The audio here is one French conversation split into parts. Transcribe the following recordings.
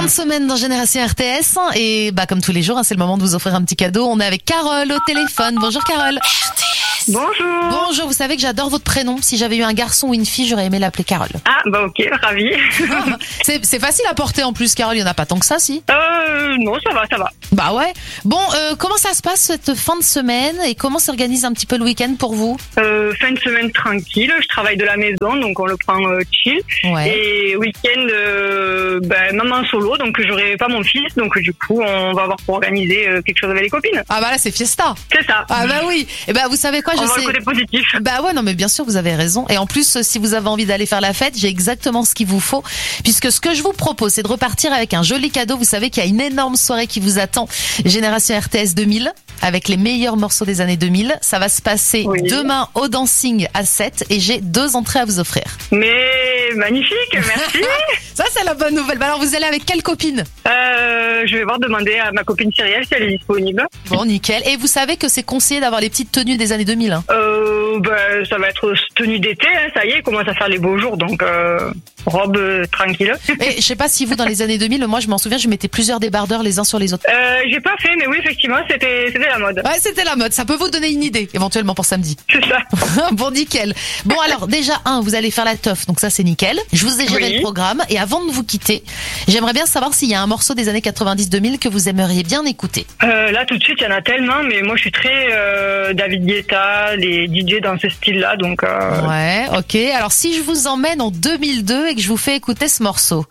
de semaine dans Génération RTS et comme tous les jours, c'est le moment de vous offrir un petit cadeau. On est avec Carole au téléphone. Bonjour Carole. RTS. Bonjour. Bonjour, vous savez que j'adore votre prénom. Si j'avais eu un garçon ou une fille, j'aurais aimé l'appeler Carole. Ah ok, ravi. c'est facile à porter en plus, Carole, il y en a pas tant que ça, si? Non, ça va. Bah ouais. Bon, comment ça se passe cette fin de semaine et comment s'organise un petit peu le week-end pour vous? Fin de semaine tranquille, je travaille de la maison, donc on le prend chill. Ouais. Et week-end, maman solo, donc j'aurai pas mon fils, donc du coup on va avoir pour organiser quelque chose avec les copines. Ah bah là c'est fiesta. C'est ça. Ah bah oui. Et vous savez quoi, on voit le côté positif. Bah ouais, non mais bien sûr vous avez raison. Et en plus si vous avez envie d'aller faire la fête, j'ai exactement ce qu'il vous faut, puisque ce que je vous propose c'est de repartir avec un joli cadeau. Vous savez qu'il y a une énorme soirée qui vous attend, Génération RTS 2000, avec les meilleurs morceaux des années 2000. Ça va se passer demain au Dancing à 7 et j'ai 2 entrées à vous offrir. Mais magnifique, merci. Ça c'est la bonne nouvelle. Alors vous allez avec quelle copine? Je vais voir demander à ma copine Cyrielle si elle est disponible. Bon, nickel. Et vous savez que c'est conseillé d'avoir les petites tenues des années 2000 hein. Ça va être tenue d'été, ça y est, il commence à faire les beaux jours, donc robe tranquille. Et je sais pas si vous, dans les années 2000, moi je m'en souviens, je mettais plusieurs débardeurs les uns sur les autres. J'ai pas fait, mais oui, effectivement, c'était la mode. Ouais, c'était la mode, ça peut vous donner une idée, éventuellement pour samedi. C'est ça. Bon, nickel. Bon, alors, déjà, vous allez faire la teuf, donc ça c'est nickel. Je vous ai géré le programme, et avant de vous quitter, j'aimerais bien savoir s'il y a un morceau des années 90-2000 que vous aimeriez bien écouter. Là, tout de suite, il y en a tellement, mais moi je suis très David Guetta, les DJ dans ce style-là, donc... Ouais, ok. Alors, si je vous emmène en 2002 et que je vous fais écouter ce morceau,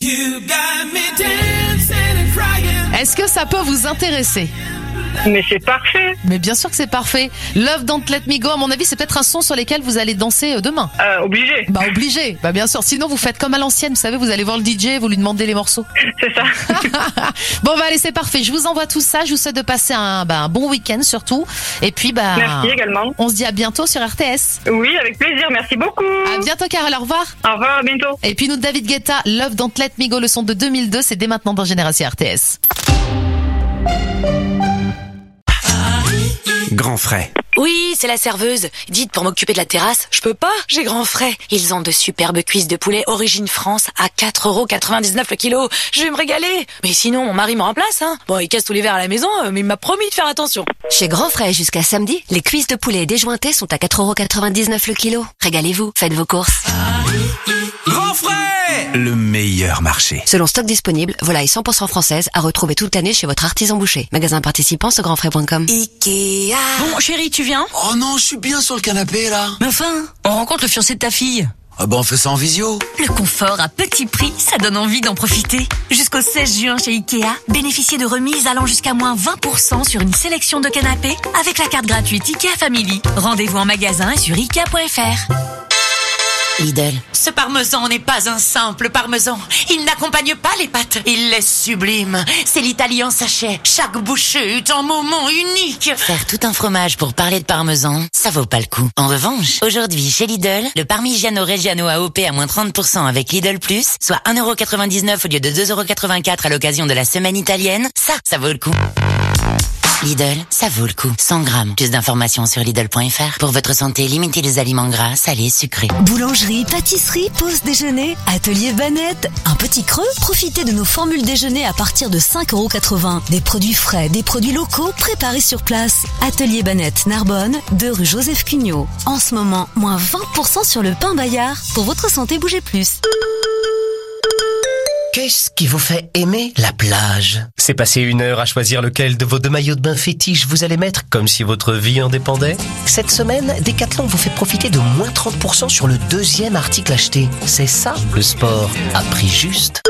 est-ce que ça peut vous intéresser? Mais c'est parfait. Mais bien sûr que c'est parfait. Love Don't Let Me Go, à mon avis, c'est peut-être un son sur lequel vous allez danser demain. Obligé. Obligé. Bien sûr. Sinon, vous faites comme à l'ancienne, vous savez, vous allez voir le DJ, vous lui demandez les morceaux. C'est ça. Bon, allez, c'est parfait. Je vous envoie tout ça. Je vous souhaite de passer un bon week-end surtout. Et puis, merci également. On se dit à bientôt sur RTS. Oui, avec plaisir. Merci beaucoup. À bientôt, Carole. Au revoir. Au revoir, à bientôt. Et puis, nous, David Guetta, Love Don't Let Me Go, le son de 2002, c'est dès maintenant dans Génération RTS. Grand frais. Oui, c'est la serveuse. Dites, pour m'occuper de la terrasse, je peux pas, j'ai grand frais. Ils ont de superbes cuisses de poulet origine France à 4,99€ le kilo. Je vais me régaler. Mais sinon, mon mari me remplace, hein. Bon, il casse tous les verres à la maison, mais il m'a promis de faire attention. Chez Grand Frais, jusqu'à samedi, les cuisses de poulet déjointées sont à 4,99€ le kilo. Régalez-vous, faites vos courses. Grand frais, le meilleur marché. Selon stock disponible, volaille 100% française à retrouver toute l'année chez votre artisan boucher. Magasin participant sur grandfrais.com. Ikea. Bon, chérie, tu viens? Oh non, je suis bien sur le canapé là. Mais enfin, on rencontre le fiancé de ta fille. Ah on fait ça en visio. Le confort à petit prix, ça donne envie d'en profiter. Jusqu'au 16 juin chez Ikea, bénéficiez de remises allant jusqu'à moins 20% sur une sélection de canapés avec la carte gratuite Ikea Family. Rendez-vous en magasin et sur Ikea.fr. Lidl. Ce parmesan n'est pas un simple parmesan. Il n'accompagne pas les pâtes. Il est sublime. C'est l'Italie en sachet. Chaque bouchée est un moment unique. Faire tout un fromage pour parler de parmesan, ça vaut pas le coup. En revanche, aujourd'hui, chez Lidl, le Parmigiano Reggiano AOP à moins 30% avec Lidl Plus, soit 1,99€ au lieu de 2,84€ à l'occasion de la semaine italienne, ça vaut le coup. Lidl, ça vaut le coup. 100 grammes. Plus d'informations sur Lidl.fr. Pour votre santé, limitez les aliments gras, salés, sucrés. Boulangerie, pâtisserie, pause déjeuner, atelier Banette. Un petit creux? Profitez de nos formules déjeuner à partir de 5,80€. Des produits frais, des produits locaux préparés sur place. Atelier Banette, Narbonne, 2 rue Joseph Cugnot. En ce moment, moins 20% sur le pain Bayard. Pour votre santé, bougez plus. Qu'est-ce qui vous fait aimer la plage? C'est passer 1 heure à choisir lequel de vos 2 maillots de bain fétiches vous allez mettre comme si votre vie en dépendait? Cette semaine, Decathlon vous fait profiter de moins 30% sur le 2e article acheté. C'est ça, le sport à prix juste.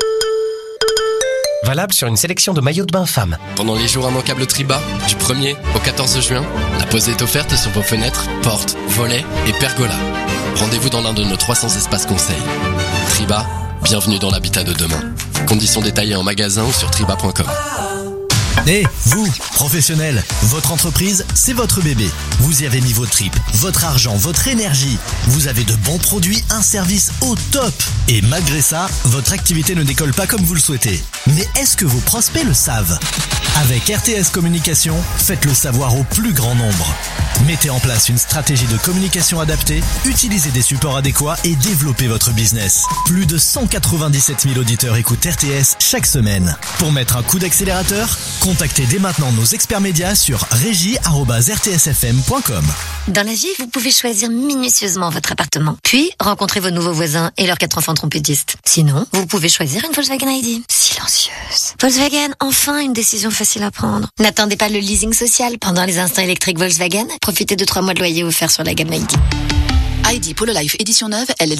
Valable sur une sélection de maillots de bain femmes. Pendant les jours immanquables Triba, du 1er au 14 juin, la pause est offerte sur vos fenêtres, portes, volets et pergolas. Rendez-vous dans l'un de nos 300 espaces conseils. Triba, bienvenue dans l'habitat de demain. Conditions détaillées en magasin ou sur triba.com. Vous, professionnels, votre entreprise, c'est votre bébé. Vous y avez mis vos tripes, votre argent, votre énergie. Vous avez de bons produits, un service au top. Et malgré ça, votre activité ne décolle pas comme vous le souhaitez. Mais est-ce que vos prospects le savent? Avec RTS Communication, faites-le savoir au plus grand nombre. Mettez en place une stratégie de communication adaptée, utilisez des supports adéquats et développez votre business. Plus de 197 000 auditeurs écoutent RTS chaque semaine. Pour mettre un coup d'accélérateur, contactez dès maintenant nos experts médias sur régie@rtsfm.com. Dans la vie, vous pouvez choisir minutieusement votre appartement, puis rencontrer vos nouveaux voisins et leurs 4 enfants trompettistes. Sinon, vous pouvez choisir une Volkswagen ID. Silencieuse. Volkswagen, enfin une décision facile à prendre. N'attendez pas le leasing social. Pendant les instants électriques Volkswagen, profitez de 3 mois de loyer offerts sur la gamme ID. ID Polo Life édition neuve, LLD